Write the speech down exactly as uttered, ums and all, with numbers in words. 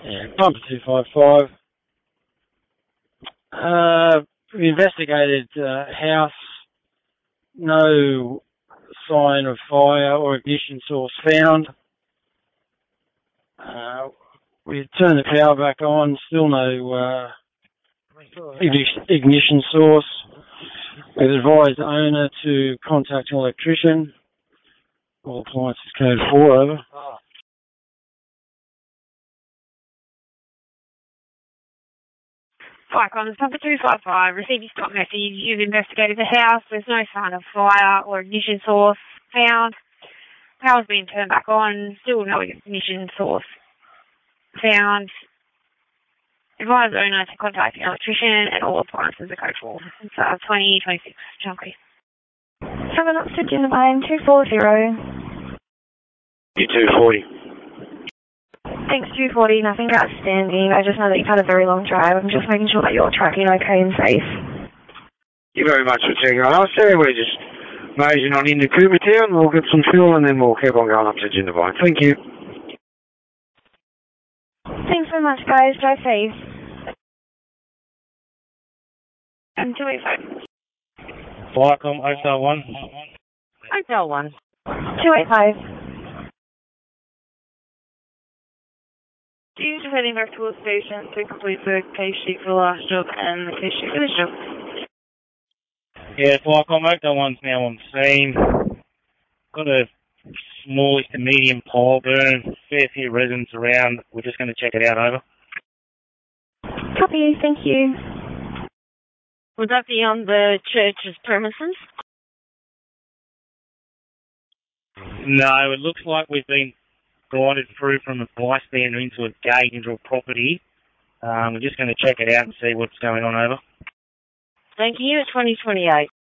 Yeah, number two five five. Uh, we investigated uh, house. No sign of fire or ignition source found. Uh, we turned the power back on. Still no uh, ignition source. We've advised the owner to contact an electrician. All appliances code four over. Vicon, number two five five, received your stop message. You've investigated the house. There's no sign of fire or ignition source found. Power's been turned back on. Still no ignition source found. Advise owner to contact the electrician and all appliances are code four. It's uh, twenty twenty-six, Junkie. Coming up to Jinnabane, two four zero. You two forty. Thanks, two forty, nothing outstanding. I just know that you've had a very long drive. I'm just making sure that you're tracking okay and safe. Thank you very much for checking on us there. We're just nosing on into Coopertown. We'll get some fuel and then we'll keep on going up to Jinnabane. Thank you. Thanks so much, guys. Drive safe. And two eight five. Vicom, Hotel one. Hotel one. two eight five. Do you just heading back to the station to complete the case sheet for the last job and the case sheet for this job? Yeah, Vicom, Hotel one's now on scene. Got a smallish to medium pile burn. Fair few residents around. We're just going to check it out, over. Copy, thank you. Would that be on the church's premises? No, it looks like we've been guided through from a bystander into a gate into a property. Um, we're just going to check it out and see what's going on, over. Thank you, twenty twenty-eight.